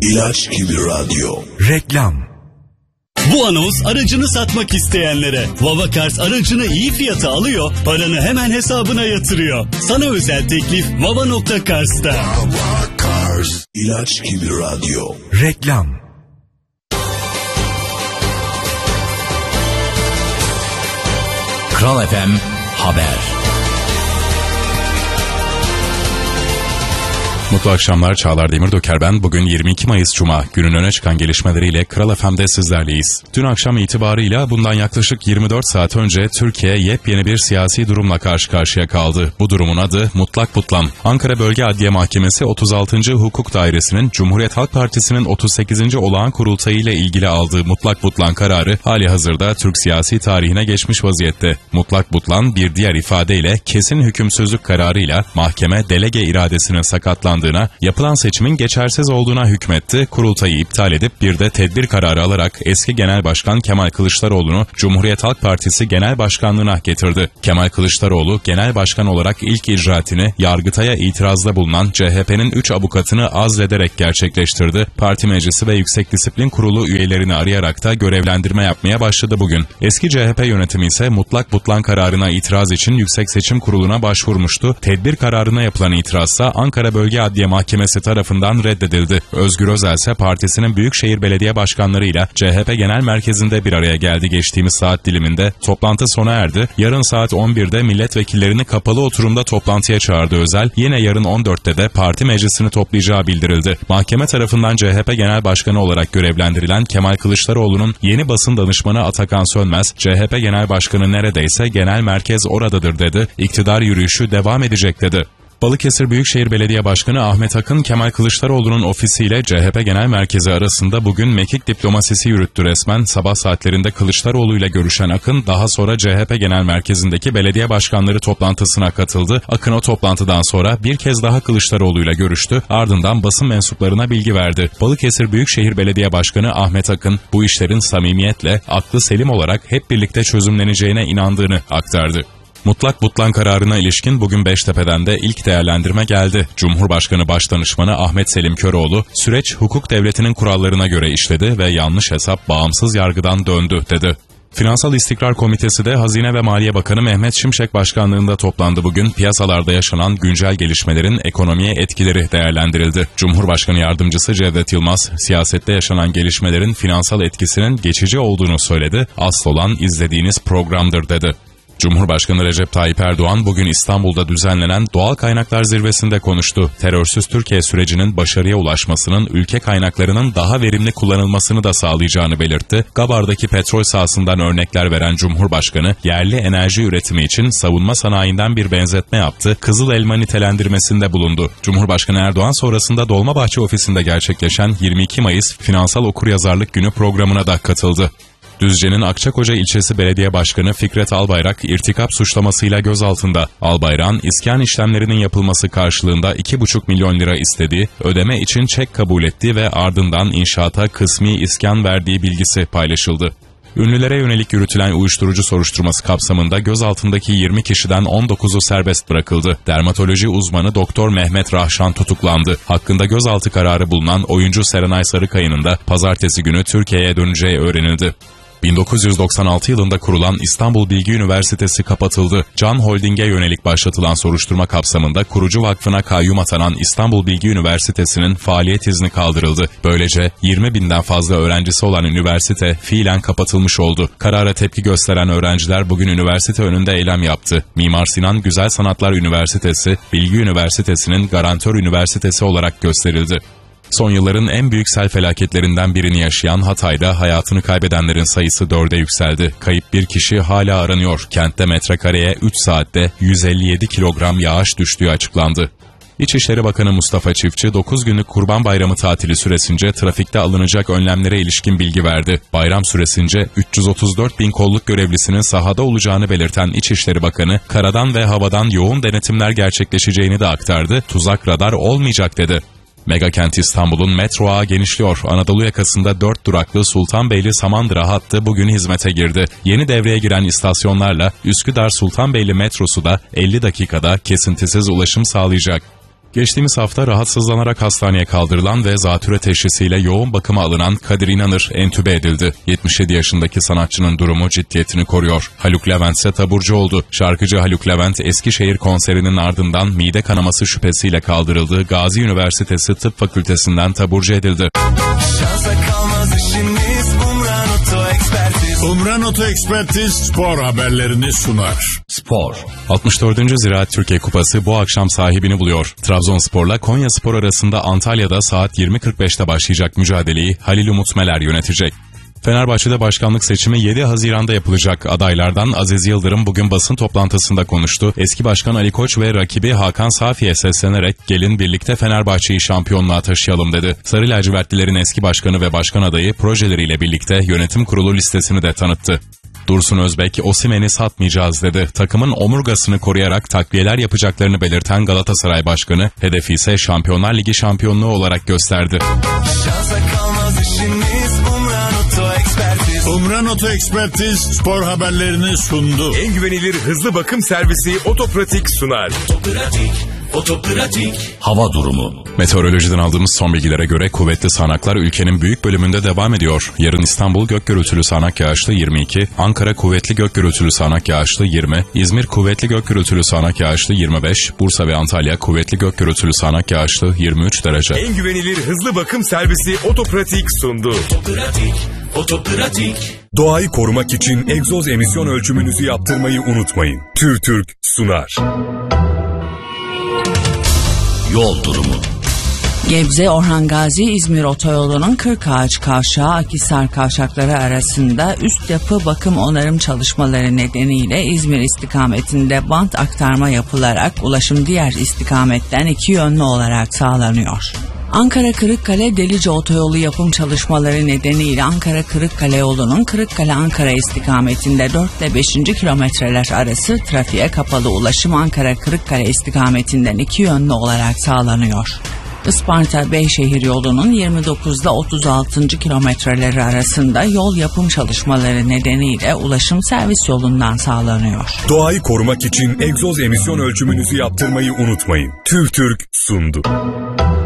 İlaç gibi radyo. Reklam. Bu anons aracını satmak isteyenlere. Vavakars aracını iyi fiyata alıyor, paranı hemen hesabına yatırıyor. Sana özel teklif Vava.Kars'ta. Vavakars. İlaç gibi radyo. Reklam. Kral FM Haber. Mutlu akşamlar, Çağlar Demirdöker ben. Bugün 22 Mayıs Cuma, günün öne çıkan gelişmeleriyle Kral FM'de sizlerleyiz. Dün akşam itibarıyla bundan yaklaşık 24 saat önce Türkiye yepyeni bir siyasi durumla karşı karşıya kaldı. Bu durumun adı Mutlak Butlan. Ankara Bölge Adliye Mahkemesi 36. Hukuk Dairesi'nin Cumhuriyet Halk Partisi'nin 38. olağan kurultayı ile ilgili aldığı Mutlak Butlan kararı halihazırda Türk siyasi tarihine geçmiş vaziyette. Mutlak Butlan bir diğer ifadeyle kesin hükümsüzlük kararıyla mahkeme delege iradesinin sakatlandığına, yapılan seçimin geçersiz olduğuna hükmetti, kurultayı iptal edip bir de tedbir kararı alarak eski Genel Başkan Kemal Kılıçdaroğlu'nu Cumhuriyet Halk Partisi Genel Başkanlığına getirdi. Kemal Kılıçdaroğlu Genel Başkan olarak ilk icraatini Yargıtay'a itirazda bulunan CHP'nin 3 avukatını azlederek gerçekleştirdi. Parti Meclisi ve Yüksek Disiplin Kurulu üyelerini arayarak da görevlendirme yapmaya başladı bugün. Eski CHP yönetimi ise Mutlak Butlan kararına itiraz için Yüksek Seçim Kurulu'na başvurmuştu. Tedbir kararına yapılan itirazsa Ankara Bölge Adliye Mahkemesi tarafından reddedildi. Özgür Özel ise partisinin Büyükşehir Belediye Başkanlarıyla CHP Genel Merkezi'nde bir araya geldi. Geçtiğimiz saat diliminde toplantı sona erdi. Yarın saat 11'de milletvekillerini kapalı oturumda toplantıya çağırdı Özel. Yine yarın 14'te de parti meclisini toplayacağı bildirildi. Mahkeme tarafından CHP Genel Başkanı olarak görevlendirilen Kemal Kılıçdaroğlu'nun yeni basın danışmanı Atakan Sönmez, CHP Genel Başkanı neredeyse genel merkez oradadır dedi. İktidar yürüyüşü devam edecek dedi. Balıkesir Büyükşehir Belediye Başkanı Ahmet Akın, Kemal Kılıçdaroğlu'nun ofisiyle CHP Genel Merkezi arasında bugün mekik diplomasisi yürüttü resmen. Sabah saatlerinde Kılıçdaroğlu'yla görüşen Akın, daha sonra CHP Genel Merkezi'ndeki belediye başkanları toplantısına katıldı. Akın o toplantıdan sonra bir kez daha Kılıçdaroğlu'yla görüştü, ardından basın mensuplarına bilgi verdi. Balıkesir Büyükşehir Belediye Başkanı Ahmet Akın, bu işlerin samimiyetle, aklı selim olarak hep birlikte çözümleneceğine inandığını aktardı. Mutlak Butlan kararına ilişkin bugün Beştepe'den de ilk değerlendirme geldi. Cumhurbaşkanı Başdanışmanı Ahmet Selim Köroğlu, süreç hukuk devletinin kurallarına göre işledi ve yanlış hesap bağımsız yargıdan döndü dedi. Finansal İstikrar Komitesi de Hazine ve Maliye Bakanı Mehmet Şimşek başkanlığında toplandı bugün. Piyasalarda yaşanan güncel gelişmelerin ekonomiye etkileri değerlendirildi. Cumhurbaşkanı Yardımcısı Cevdet Yılmaz, siyasette yaşanan gelişmelerin finansal etkisinin geçici olduğunu söyledi. Asıl olan izlediğiniz programdır dedi. Cumhurbaşkanı Recep Tayyip Erdoğan bugün İstanbul'da düzenlenen Doğal Kaynaklar Zirvesi'nde konuştu. Terörsüz Türkiye sürecinin başarıya ulaşmasının ülke kaynaklarının daha verimli kullanılmasını da sağlayacağını belirtti. Gabar'daki petrol sahasından örnekler veren Cumhurbaşkanı, yerli enerji üretimi için savunma sanayinden bir benzetme yaptı. Kızıl elma nitelendirmesinde bulundu. Cumhurbaşkanı Erdoğan sonrasında Dolmabahçe ofisinde gerçekleşen 22 Mayıs Finansal Okuryazarlık Günü programına da katıldı. Düzce'nin Akçakoca ilçesi belediye başkanı Fikret Albayrak irtikap suçlamasıyla gözaltında. Albayrak'ın iskan işlemlerinin yapılması karşılığında 2,5 milyon lira istediği, ödeme için çek kabul ettiği ve ardından inşaata kısmi iskan verdiği bilgisi paylaşıldı. Ünlülere yönelik yürütülen uyuşturucu soruşturması kapsamında gözaltındaki 20 kişiden 19'u serbest bırakıldı. Dermatoloji uzmanı Doktor Mehmet Rahşan tutuklandı. Hakkında gözaltı kararı bulunan oyuncu Serenay Sarıkaya'nın da pazartesi günü Türkiye'ye döneceği öğrenildi. 1996 yılında kurulan İstanbul Bilgi Üniversitesi kapatıldı. Can Holding'e yönelik başlatılan soruşturma kapsamında kurucu vakfına kayyum atanan İstanbul Bilgi Üniversitesi'nin faaliyet izni kaldırıldı. Böylece 20 binden fazla öğrencisi olan üniversite fiilen kapatılmış oldu. Karara tepki gösteren öğrenciler bugün üniversite önünde eylem yaptı. Mimar Sinan Güzel Sanatlar Üniversitesi, Bilgi Üniversitesi'nin garantör üniversitesi olarak gösterildi. Son yılların en büyük sel felaketlerinden birini yaşayan Hatay'da hayatını kaybedenlerin sayısı 4'e yükseldi. Kayıp bir kişi hala aranıyor. Kentte metrekareye 3 saatte 157 kilogram yağış düştüğü açıklandı. İçişleri Bakanı Mustafa Çiftçi 9 günlük Kurban Bayramı tatili süresince trafikte alınacak önlemlere ilişkin bilgi verdi. Bayram süresince 334 bin kolluk görevlisinin sahada olacağını belirten İçişleri Bakanı, karadan ve havadan yoğun denetimler gerçekleşeceğini de aktardı. Tuzak radar olmayacak dedi. Megakent İstanbul'un metro ağı genişliyor. Anadolu yakasında 4 duraklı Sultanbeyli-Samandıra hattı bugün hizmete girdi. Yeni devreye giren istasyonlarla Üsküdar-Sultanbeyli metrosu da 50 dakikada kesintisiz ulaşım sağlayacak. Geçtiğimiz hafta rahatsızlanarak hastaneye kaldırılan ve zatürre teşhisiyle yoğun bakıma alınan Kadir İnanır entübe edildi. 77 yaşındaki sanatçının durumu ciddiyetini koruyor. Haluk Levent ise taburcu oldu. Şarkıcı Haluk Levent, Eskişehir konserinin ardından mide kanaması şüphesiyle kaldırıldığı Gazi Üniversitesi Tıp Fakültesinden taburcu edildi. Şansa kalmaz işimiz, Umran Oto Ekspertiz. Umran Oto Ekspertiz spor haberlerini sunar. Spor. 64. Ziraat Türkiye Kupası bu akşam sahibini buluyor. Trabzonspor'la Konyaspor arasında Antalya'da saat 20.45'te başlayacak mücadeleyi Halil Umut Meler yönetecek. Fenerbahçe'de başkanlık seçimi 7 Haziran'da yapılacak. Adaylardan Aziz Yıldırım bugün basın toplantısında konuştu. Eski başkan Ali Koç ve rakibi Hakan Safi'ye seslenerek gelin birlikte Fenerbahçe'yi şampiyonluğa taşıyalım dedi. Sarı lacivertlilerin eski başkanı ve başkan adayı projeleriyle birlikte yönetim kurulu listesini de tanıttı. Dursun Özbek, Osimhen'i satmayacağız dedi. Takımın omurgasını koruyarak takviyeler yapacaklarını belirten Galatasaray Başkanı, hedefi ise Şampiyonlar Ligi şampiyonluğu olarak gösterdi. Şansa kalmaz işimiz, Umran Oto Ekspertiz. Umran Oto Ekspertiz spor haberlerini sundu. En güvenilir hızlı bakım servisi Otopratik sunar. Otopratik. Hava durumu. Meteorolojiden aldığımız son bilgilere göre kuvvetli sağanaklar ülkenin büyük bölümünde devam ediyor. Yarın İstanbul gök gürültülü sağanak yağışlı 22, Ankara kuvvetli gök gürültülü sağanak yağışlı 20, İzmir kuvvetli gök gürültülü sağanak yağışlı 25, Bursa ve Antalya kuvvetli gök gürültülü sağanak yağışlı 23 derece. En güvenilir hızlı bakım servisi Otopratik sundu. Otopratik. Doğayı korumak için egzoz emisyon ölçümünüzü yaptırmayı unutmayın. TÜRTÜRK sunar. Yol durumu. Gebze Orhan Gazi İzmir Otoyolu'nun Kırkağaç Kavşağı Akhisar Kavşakları arasında üst yapı bakım onarım çalışmaları nedeniyle İzmir istikametinde bant aktarma yapılarak ulaşım diğer istikametten iki yönlü olarak sağlanıyor. Ankara Kırıkkale Delice Otoyolu yapım çalışmaları nedeniyle Ankara Kırıkkale yolunun Kırıkkale Ankara istikametinde 4 ile 5. kilometreler arası trafiğe kapalı ulaşım Ankara Kırıkkale istikametinden iki yönlü olarak sağlanıyor. Isparta Beyşehir yolunun 29 ile 36. kilometreleri arasında yol yapım çalışmaları nedeniyle ulaşım servis yolundan sağlanıyor. Doğayı korumak için egzoz emisyon ölçümünüzü yaptırmayı unutmayın. TÜRTÜRK sundu.